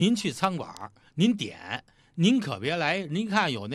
您去餐馆您点，您可别来，您看有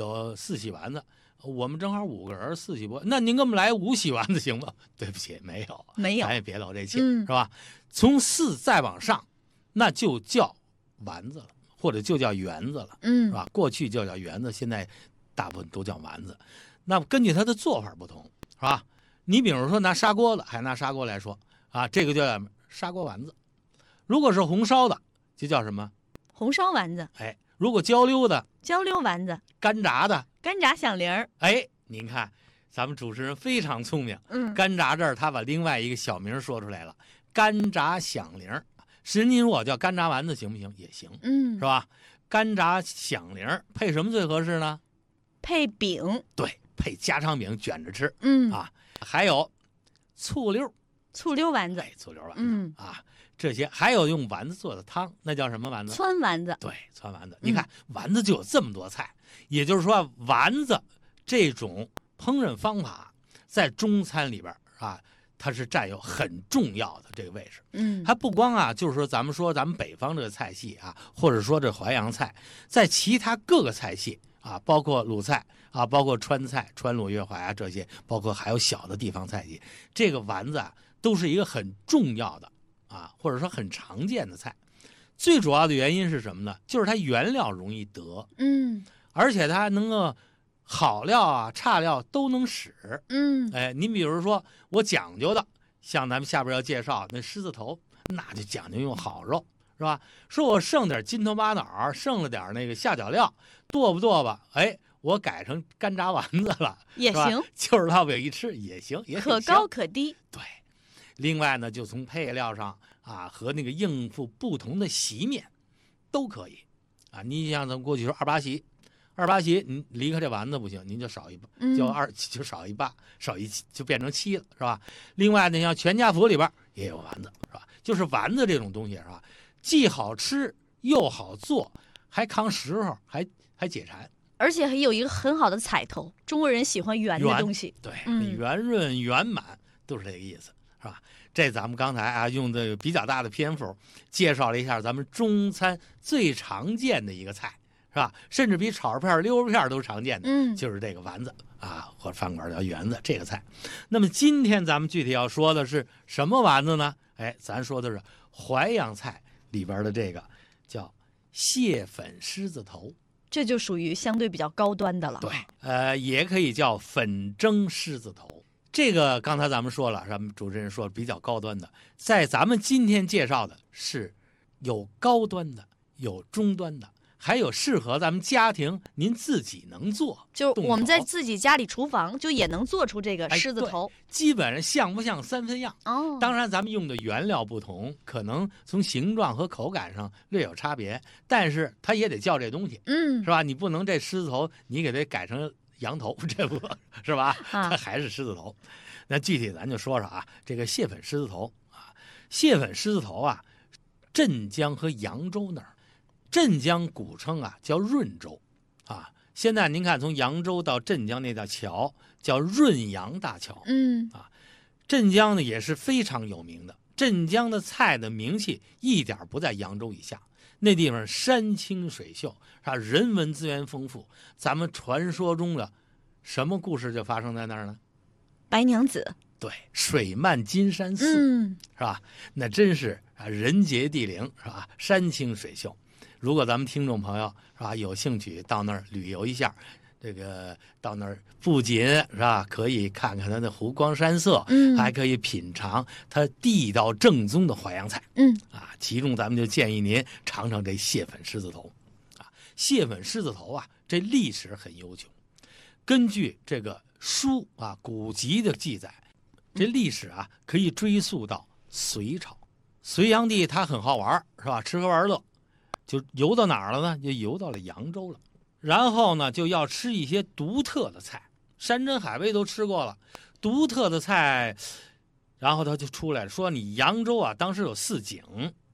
4喜丸子，我们正好5个人4喜不，那您给我们来5喜丸子行吗？对不起，没有，咱也别露这气，是吧？从4再往上，那就叫丸子了，或者就叫圆子了，是吧？过去就叫圆子，现在大部分都叫丸子。那根据它的做法不同，是吧？你比如说拿砂锅的，还拿砂锅来说啊，这个叫砂锅丸子。如果是红烧的，就叫什么？ 红烧丸子。 哎，如果焦溜的， 焦溜丸子。 干炸的， 干炸响铃。 哎，您看咱们主持人非常聪明，干炸这儿他把另外一个小名说出来了，干炸响铃。实际您说我叫干炸丸子行不行？也行，是吧？干炸响铃配什么最合适呢？ 配饼。对， 配家常饼卷着吃。还有醋溜丸子。哎，醋溜丸子。这些还有用丸子做的汤，那叫什么丸子？ 汆丸子。 对，汆丸子。你看丸子就有这么多菜，也就是说丸子这种烹饪方法在中餐里边它是占有很重要的这个位置。它不光就是说咱们北方这个菜系或者说这淮扬菜，在其他各个菜系包括鲁菜包括川菜、川鲁粤淮这些，包括还有小的地方菜系，这个丸子都是一个很重要的或者说很常见的菜。最主要的原因是什么呢？就是它原料容易得，而且它能够好料差料都能使。您比如说我讲究的，像咱们下边要介绍那狮子头，那就讲究用好肉，是吧？说我剩点筋头巴脑，剩了点那个下脚料，剁吧，我改成干炸丸子了也行， 就是烙饼一吃也行，也可高可低。 对，另外呢，就从配料上和那个应付不同的席面都可以你像咱们过去说二八席，您离开这丸子不行，您就少一半，就少一半，就变成7了，是吧？另外呢，像全家福里边也有丸子，是吧？就是丸子这种东西，是吧？既好吃又好做，还扛时候，还解馋。 而且还有一个很好的彩头，中国人喜欢圆的东西， 对，圆润圆满都是这个意思，是吧？这咱们刚才用的比较大的篇幅介绍了一下咱们中餐最常见的一个菜，是吧？甚至比炒肉片、溜肉片都常见的，就是这个丸子或者饭馆叫圆子这个菜。那么今天咱们具体要说的是什么丸子呢？咱说的是淮扬菜里边的这个叫蟹粉狮子头。 这就属于相对比较高端的了。 对，也可以叫粉蒸狮子头。这个刚才咱们说了，咱们主持人说比较高端的，在咱们今天介绍的是有高端的，有中端的，还有适合咱们家庭您自己能做， 就我们在自己家里厨房就也能做出这个狮子头， 基本上像不像3分样。当然咱们用的原料不同，可能从形状和口感上略有差别，但是它也得叫这东西，是吧？你不能这狮子头你给它改成羊头，这不是吧？它还是狮子头。那具体咱就说说这个蟹粉狮子头蟹粉狮子头镇江和扬州那儿。镇江古称叫润州现在您看从扬州到镇江那条桥叫润扬大桥。镇江呢也是非常有名的，镇江的菜的名气一点不在扬州以下，那地方山清水秀，人文资源丰富。咱们传说中的什么故事就发生在那儿呢？ 白娘子。 对，水漫金山寺，是吧？那真是人杰地灵，是吧？山清水秀。如果咱们听众朋友是吧有兴趣到那儿旅游一下，这个到那儿不仅是吧可以看看它的湖光山色，还可以品尝它地道正宗的淮扬菜。其中咱们就建议您尝尝这蟹粉狮子头蟹粉狮子头这历史很悠久。根据这个书古籍的记载，这历史可以追溯到隋朝。隋炀帝他很好玩，是吧？吃喝玩乐。就游到哪儿了呢？就游到了扬州了。然后呢，就要吃一些独特的菜，山珍海味都吃过了，独特的菜，然后他就出来了，说你扬州当时有4景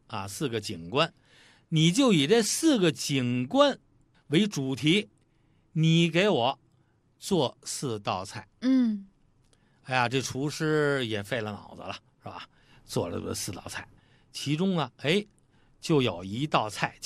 4个景观，你就以这4个景观为主题，你给我做4道菜。这厨师也费了脑子了，是吧？做了4道菜，其中就有一道菜